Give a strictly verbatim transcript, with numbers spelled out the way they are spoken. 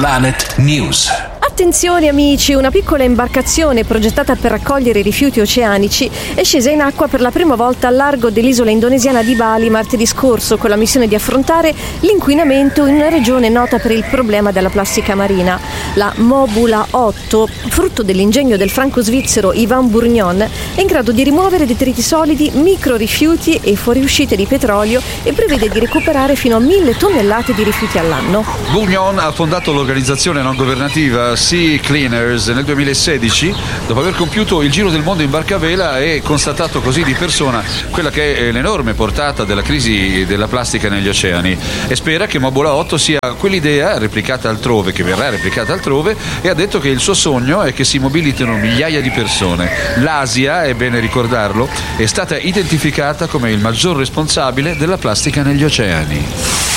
Planet News. Attenzione amici, una piccola imbarcazione progettata per raccogliere rifiuti oceanici è scesa in acqua per la prima volta al largo dell'isola indonesiana di Bali martedì scorso con la missione di affrontare l'inquinamento in una regione nota per il problema della plastica marina. La Mobula otto, frutto dell'ingegno del franco-svizzero Yvan Bourgnon, è in grado di rimuovere detriti solidi, microrifiuti e fuoriuscite di petrolio e prevede di recuperare fino a mille tonnellate di rifiuti all'anno. Bourgnon ha fondato l'organizzazione non governativa Sea Cleaners nel duemilasedici dopo aver compiuto il giro del mondo in barcavela e constatato così di persona quella che è l'enorme portata della crisi della plastica negli oceani, e spera che Mobula otto sia quell'idea replicata altrove, che verrà replicata altrove, e ha detto che il suo sogno è che si mobilitino migliaia di persone. L'Asia, è bene ricordarlo, è stata identificata come il maggior responsabile della plastica negli oceani.